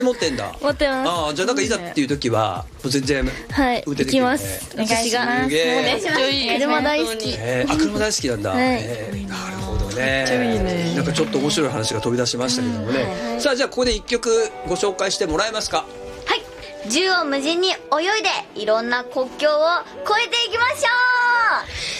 持ってんだ。 持ってます。 ああ、じゃあなんかいざっていう時はもう全然はい、行運転できるね。 きます。 お願いします。 すげえ。 めっちゃいい。 車大好き。 あ、車大好きなんだ。 はいなるほどね。めっちゃいいね。なんかちょっと面白い話が飛び出しましたけどもね。さあ、じゃあここで一曲ご紹介してもらえますか。 はい。縦横無尽に泳いでいろんな国境を越えていきましょう。